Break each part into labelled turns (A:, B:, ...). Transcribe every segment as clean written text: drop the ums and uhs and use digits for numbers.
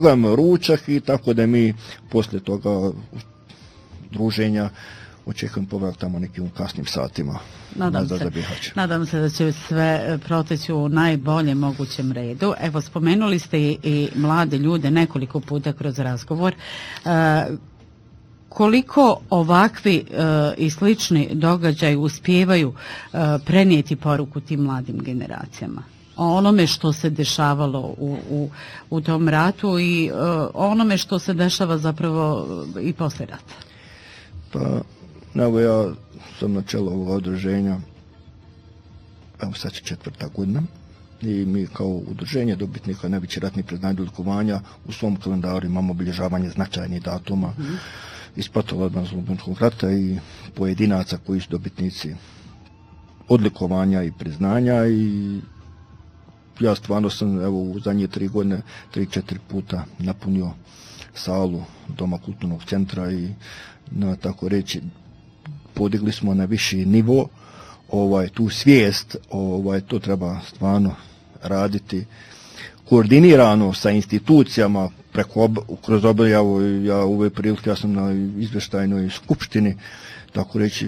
A: Gledamo ručak i tako da mi poslije toga druženja očekujem povratak tamo nekim kasnim satima.
B: Nadam se da će sve proteći u najboljem mogućem redu. Evo, spomenuli ste i mlade ljude nekoliko puta kroz razgovor. Koliko ovakvi i slični događaji uspijevaju prenijeti poruku tim mladim generacijama? O onome što se dešavalo u tom ratu i onome što se dešava zapravo i poslije rata.
A: Pa, evo ja sam na čelu ovog udruženja, evo sad će 4. godina, i mi kao udruženje dobitnika najvećih ratnih priznanja i odlikovanja u svom kalendaru imamo obilježavanje značajnih datuma iz patova odbrane Slobodnog rata i pojedinaca koji su dobitnici odlikovanja i priznanja i ja stvarno sam evo u zadnje 3 godine 3-4 puta napunio salu Doma kulturnog centra i na tako reći podigli smo na viši nivo tu svijest, to treba stvarno raditi koordinirano sa institucijama kroz objavu. Ja u ove prilike ja sam na izvještajnoj skupštini tako reći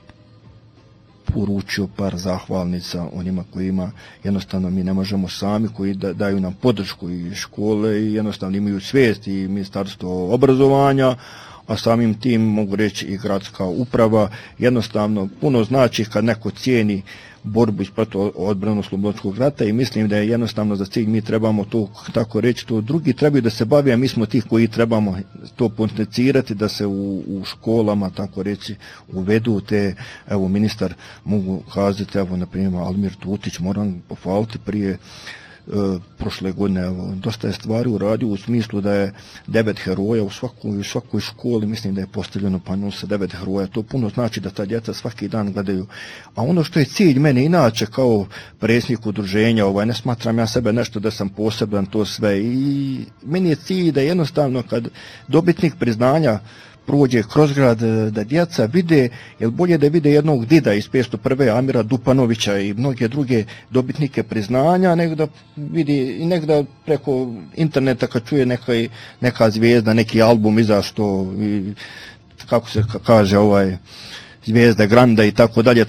A: poručio par zahvalnica onima kojima jednostavno mi ne možemo sami, koji daju nam podršku i škole i jednostavno imaju svijest i Ministarstvo obrazovanja, a samim tim mogu reći i gradska uprava. Jednostavno puno znači kad neko cijeni borbu ispred odbranu Slobodnog rata i mislim da je jednostavno za cilj mi trebamo to tako reći, to drugi trebaju da se bavi, a mi smo tih koji trebamo to potencirati da se u školama tako reći uvedu te, evo ministar mogu kazati, evo na primjer Almir Tutić, moram pohvaliti prije prošle godine, evo, dosta je stvari uradio u smislu da je 9 heroja u svakoj školi, mislim da je postavljeno panel sa 9 heroja, to puno znači da ta djeca svaki dan gledaju. A ono što je cilj mene inače kao predsjednik udruženja, ne smatram ja sebe nešto da sam poseban, to sve, i meni je cilj da jednostavno kad dobitnik priznanja prođe kroz grad, da djeca vide, jer bolje da vide jednog dida iz 501. Amira Dupanovića i mnoge druge dobitnike priznanja, nego da vidi i nekda preko interneta kad čuje neka zvijezda, neki album izašto, kako se kaže, Zvijezda Granda i tako dalje,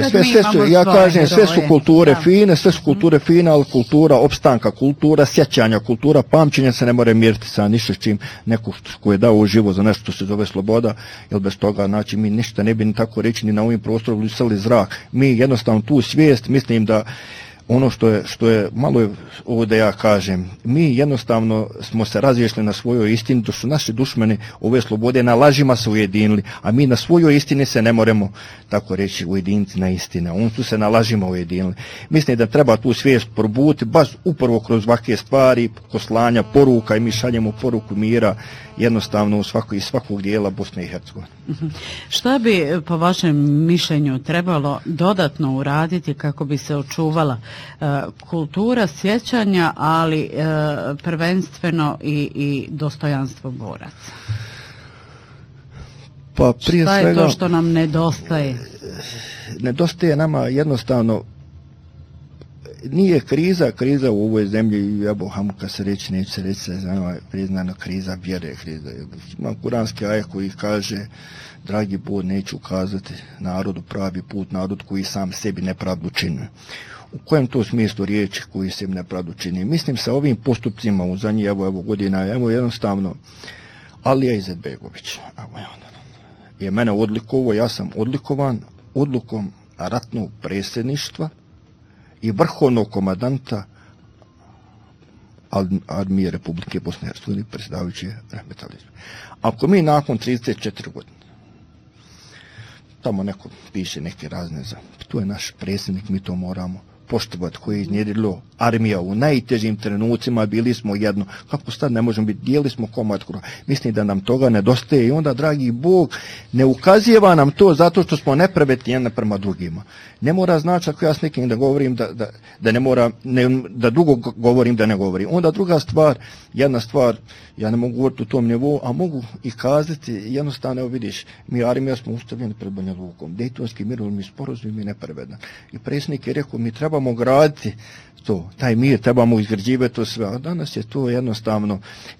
A: sve su kulture fine, ali kultura opstanka, kultura sjećanja, kultura pamćenja se ne more mjeriti sa ništa s čim neko ko je dao život za nešto što se zove sloboda, jer bez toga znači mi ništa ne bi ni tako reći ni na ovim prostoru usali zrak. Mi jednostavno tu svijest, mislim da ono što je malo ovdje ja kažem, mi jednostavno smo se razvješli na svojoj istini, da su naši dušmani ove slobode na lažima se ujedinili, a mi na svojoj istini se ne moramo tako reći ujediniti na istine, oni su se na lažima ujedinili. Mislim da treba tu svijest probuti baš upravo kroz ovakve stvari, poslanja, poruka, i mi šaljemo poruku mira jednostavno iz svakog dijela Bosne i Hercegovine.
B: Šta bi po vašem mišljenju trebalo dodatno uraditi kako bi se očuvala kultura sjećanja, ali prvenstveno i dostojanstvo boraca?
A: Pa prije
B: šta je
A: svega,
B: to što nam nedostaje?
A: Nedostaje nama jednostavno, nije kriza u ovoj zemlji, evo Hamuka se reći, neće se reći, priznana kriza vjere, ima kuranski ajet koji kaže: dragi Bog, neću ukazati narodu pravi put, narod koji sam sebi nepravdu čini. U kojem to smislu riječi koji sebi nepravdu čini? Mislim sa ovim postupcima u zadnjih evo godina, evo jednostavno Alija Izetbegović je mene odlikovao, ja sam odlikovan odlukom ratnog predsjedništva i vrhovnog komandanta armije Republike Bosne i Hercegovine, predsjedavajući Rahmet Ali. Ako mi nakon 34 godine tamo neko piše neke razne to je naš predsjednik, mi to moramo poštovati, koji je iznjedrilo armija u najtežim trenucima, bili smo jedno, kako sad ne možemo biti, dijeli smo komad kruha. Mislim da nam toga nedostaje i onda, dragi Bog, ne ukazijeva nam to zato što smo nepravedni jedni prema drugima. Ne mora znači ako ja s nekim da govorim da ne mora, da drugo govorim da ne govorim. Onda druga stvar, jedna stvar, ja ne mogu govoriti u tom nivou, a mogu i kazati, jednostavno, evo vidiš, mi armija smo ustavljeni pred Banja Lukom, Dejtonski mirovni sporazum je nepravedan. I predsjednik je rekao, mi trebamo graditi to, taj mir, trebamo izgrađivati to sve, a danas je to jednostavno